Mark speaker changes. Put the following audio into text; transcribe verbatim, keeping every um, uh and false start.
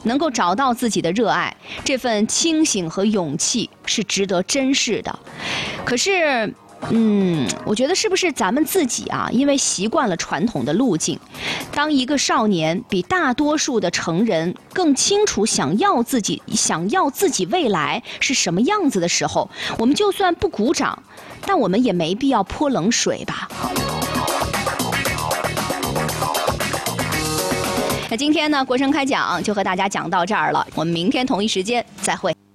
Speaker 1: 能够找到自己的热爱，这份清醒和勇气是值得珍视的。可是嗯，我觉得是不是咱们自己啊，因为习惯了传统的路径，当一个少年比大多数的成人更清楚想要自己想要自己未来是什么样子的时候，我们就算不鼓掌，但我们也没必要泼冷水吧。那今天呢，国声开讲就和大家讲到这儿了，我们明天同一时间再会。